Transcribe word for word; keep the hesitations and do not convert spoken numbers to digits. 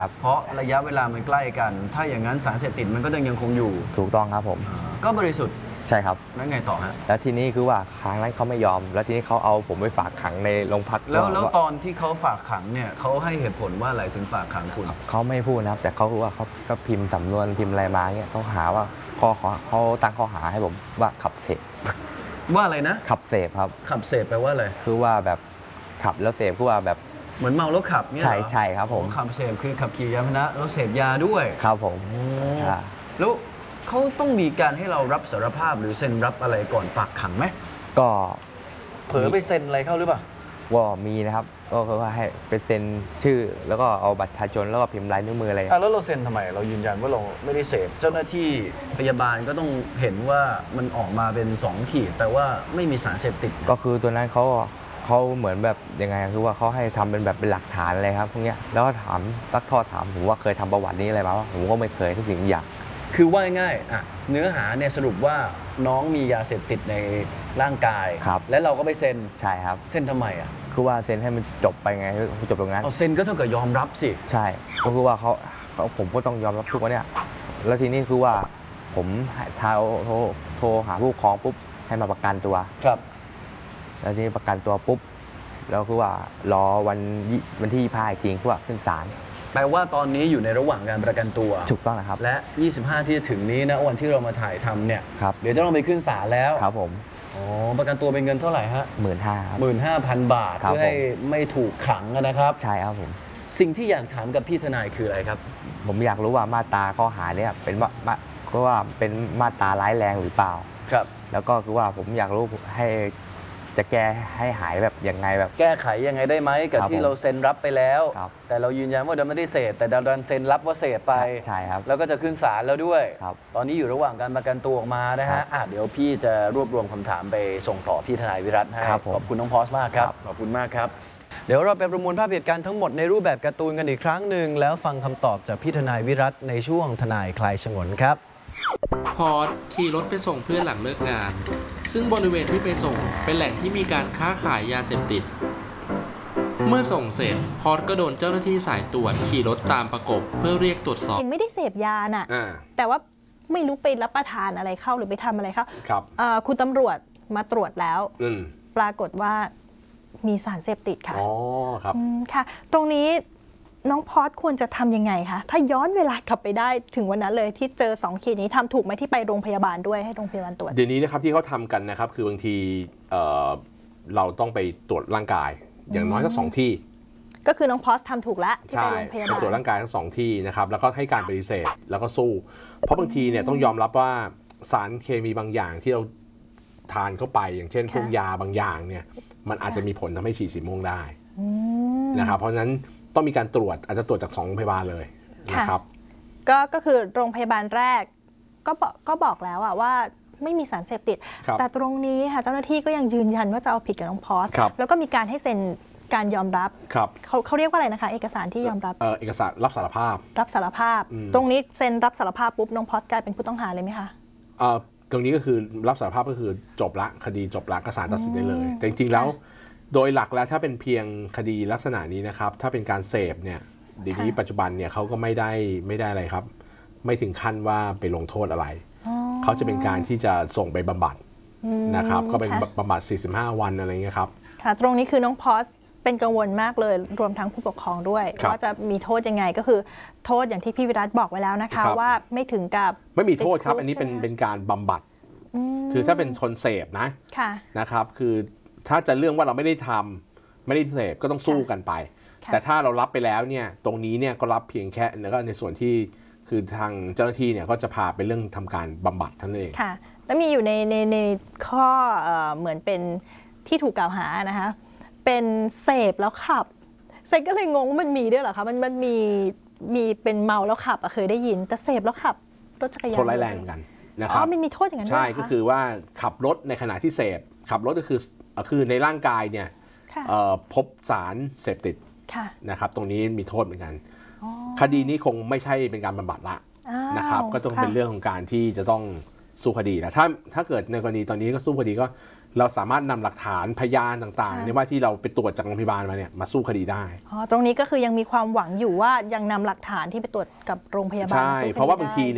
เพราะระยะเวลามันใกล้กัน ถ้าอย่างนั้นสารเสพติดมันก็ยังคงอยู่ถูกต้องครับผมก็บริสุทธิ์ใช่ครับแล้วไงต่อฮะแล้วทีนี้คือว่าครั้งนั้นเขาไม่ยอมแล้วทีนี้เขาเอาผมไปฝากขังในโรงพักแล้วแล้วตอนที่เขาฝากขังเนี่ยเขาให้เหตุผลว่าอะไรถึงฝากขังคุณเขาไม่พูดนะครับแต่เขาคือว่าเขาก็พิมพ์สำนวนพิมพ์อะไรมาเนี่ยเขาหาว่าข้อเขาตั้งข้อหาให้ผมว่าขับเสพว่าอะไรนะขับเสพครับขับเสพแปลว่าอะไรคือว่าแบบขับแล้วเสพคือว่าแบบเหมือนเมาแล้วขับเนี่ยใช่ใช่ครับผมขับเสพคือขับขี่ยานพาหนะแล้วเสพยาด้วยครับผมแล้วเขาต้องมีการให้เรารับสารภาพหรือเซ็นรับอะไรก่อนฝากขังไหมก็เผลอไปเซ็นอะไรเข้าหรือเปล่าว่ามีนะครับก็คือว่าให้ไปเซ็นชื่อแล้วก็เอาบัตรประชาชนแล้วก็พิมพ์ลายนิ้วมืออะไรอ่ะแล้วเราเซ็นทำไมเรายืนยันว่าเราไม่ได้เสพเจ้าหน้าที่พยาบาลก็ต้องเห็นว่ามันออกมาเป็นสองขีดแปลว่าไม่มีสารเสพติดก็คือตัวนั้นเขาเขาเหมือนแบบยังไงคือว่าเขาให้ทำเป็นแบบเป็นหลักฐานอะไรครับพวกนี้แล้วก็ถามตักทอดถามผมว่าเคยทำประวัตินี้อะไรมาว่าผมก็ไม่เคยทุกสิ่งอย่างคือว่าง่ายอ่ะเนื้อหาเนี่ยสรุปว่าน้องมียาเสพติดในร่างกายและเราก็ไปเซ็นใช่ครับเซ็นทำไมอ่ะคือว่าเซ็นให้มันจบไปไงจบตรงนั้นเอาเซ็นก็เท่ากับยอมรับสิใช่ก็คือว่าเขาเขาผมก็ต้องยอมรับทุกวันเนี่ยแล้วทีนี้คือว่าผมโทรโทรโทรหาผู้ปกครองปุ๊บให้มาประกันตัวครับแล้วทีนี้ประกันตัวปุ๊บแล้วคือว่ารอวันวันที่ยี่สิบห้าจริงคือว่าขึ้นศาลแปลว่าตอนนี้อยู่ในระหว่างการประกันตัวถูกต้องนะครับและยี่สิบห้าที่จะถึงนี้นะวันที่เรามาถ่ายทำเนี่ยครับเดี๋ยวจะต้องไปขึ้นศาลแล้วครับผมอ๋อประกันตัวเป็นเงินเท่าไหร่ฮะหมื่นห้าหมื่นห้าพันบาทเพื่อให้ไม่ถูกขังนะครับใช่ครับผมสิ่งที่อยากถามกับพี่ทนายคืออะไรครับผมอยากรู้ว่ามาตราข้อหาเนี่ยเป็นว่าก็ว่าเป็นมาตราร้ายแรงหรือเปล่าครับแล้วก็คือว่าผมอยากรู้ให้จะแก้ให้หายแบบยังไงแบบแก้ไขยังไงได้ไหมกับที่เราเซ็นรับไปแล้วแต่เรายืนยันว่าเราไม่ได้เสพแต่ดันเซ็นรับว่าเสพไปใช่ครับแล้วก็จะขึ้นศาลแล้วด้วยครับตอนนี้อยู่ระหว่างการประกันตัวออกมานะฮะเดี๋ยวพี่จะรวบรวมคำถามไปส่งต่อพี่ทนายวิรัตให้ขอบคุณน้องพอสมากครับขอบคุณมากครับเดี๋ยวเราไปประมวลภาพเหตุการณ์ทั้งหมดในรูปแบบการ์ตูนกันอีกครั้งหนึ่งแล้วฟังคำตอบจากพี่ทนายวิรัตในช่วงทนายคลายฉงนครับพอร์ตขี่รถไปส่งเพื่อนหลังเลิกงานซึ่งบริเวณที่ไปส่งเป็นแหล่งที่มีการค้าขายยาเสพติดเมื่อส่งเสร็จพอร์ตก็โดนเจ้าหน้าที่สายตรวจขี่รถตามประกบเพื่อเรียกตรวจสอบไม่ได้เสพยาน่ะแต่ว่าไม่รู้ไปรับประทานอะไรเข้าหรือไปทำอะไรเข้าครับคุณตำรวจมาตรวจแล้วปรากฏว่ามีสารเสพติดค่ะอ๋อครับค่ะตรงนี้น้องพอสควรจะทำยังไงคะถ้าย้อนเวลากลับไปได้ถึงวันนั้นเลยที่เจอสองขีดนี้ทำถูกไหมที่ไปโรงพยาบาลด้วยให้โรงพยาบาลตรวจเดี๋ยวนี้นะครับที่เขาทำกันนะครับคือบางทีเเราต้องไปตรวจร่างกายอย่างน้อยสักสองที่ก็คือน้องพอสทำถูกแล้วที่ไปโรงพยาบาลตรวจร่างกายทั้งสองที่นะครับแล้วก็ให้การปฏิเสธแล้วก็สู้เพราะบางทีเนี่ยต้องยอมรับว่าสารเคมีบางอย่างที่เราทานเข้าไปอย่างเช่นพวกยาบางอย่างเนี่ยมันอาจจะมีผลทำให้ฉี่สีม่วงได้นะครับเพราะฉะนั้นต้องมีการตรวจอาจจะตรวจจากสองโรงพยาบาลเลยนะครับก็ก็คือโรงพยาบาลแรกก็บอกก็บอกแล้วอะว่าไม่มีสารเสพติดแต่ตรงนี้ค่ะเจ้าหน้าที่ก็ยังยืนยันว่าจะเอาผิดกับน้องพอสแล้วก็มีการให้เซ็นการยอมรับเขาเขาเรียกว่าอะไรนะคะเอกสารที่ยอมรับเออเอกสารรับสารภาพรับสารภาพตรงนี้เซ็นรับสารภาพปุ๊บน้องพอสกลายเป็นผู้ต้องหาเลยไหมคะเออตรงนี้ก็คือรับสารภาพก็คือจบละคดีจบละก็ศาลตัดสินได้เลยแต่จริงๆแล้วโดยหลักแล้วถ้าเป็นเพียงคดีลักษณะนี้นะครับถ้าเป็นการเสพเนี่ยเดี๋ยวนี้ปัจจุบันเนี่ยเขาก็ไม่ได้ไม่ได้อะไรครับไม่ถึงขั้นว่าไปลงโทษอะไรเขาจะเป็นการที่จะส่งไปบำบัดนะครับก็เป็นบำบัดสี่สิบห้าวันอะไรเงี้ยครับค่ะตรงนี้คือน้องพอสเป็นกังวลมากเลยรวมทั้งผู้ปกครองด้วยว่าจะมีโทษยังไงก็คือโทษอย่างที่พี่วิรัตบอกไว้แล้วนะคะว่าไม่ถึงกับไม่มีโทษครับอันนี้เป็นเป็นการบำบัดคือถ้าเป็นคนเสพนะนะครับคือถ้าจะเรื่องว่าเราไม่ได้ทำไม่ได้เสพก็ต้องสู้กันไปแต่ถ้าเรารับไปแล้วเนี่ยตรงนี้เนี่ยก็รับเพียงแค่แล้วก็ในส่วนที่คือทางเจ้าหน้าที่เนี่ยก็จะพาไปเรื่องทำการบำบัดท่านเองค่ะแล้วมีอยู่ในในในข้อเหมือนเป็นที่ถูกกล่าวหานะคะเป็นเสพแล้วขับเซนก็เลยงงว่ามันมีด้วยเหรอคะมันมันมีมีเป็นเมาแล้วขับเคยได้ยินแต่เสพแล้วขับรถจักรยานโทษร้ายแรงกันนะครับอ๋อมันมีโทษอย่างนั้นใช่ก็คือว่าขับรถในขณะที่เสพขับรถก็คือคือในร่างกายเนี่ยพบสารเสพติดนะครับตรงนี้มีโทษเหมือนกันคดีนี้คงไม่ใช่เป็นการบำบัดละนะครับก็ต้องเป็นเรื่องของการที่จะต้องสู้คดีแล้วถ้าถ้าเกิดในกรณีตอนนี้ก็สู้คดีก็เราสามารถนำหลักฐานพยานต่างๆเนี่ยว่าที่เราไปตรวจจากโรงพยาบาลมาเนี่ยมาสู้คดีได้อ๋อตรงนี้ก็คือยังมีความหวังอยู่ว่ายังนำหลักฐานที่ไปตรวจกับโรงพยาบาลใช่เพราะว่าบางที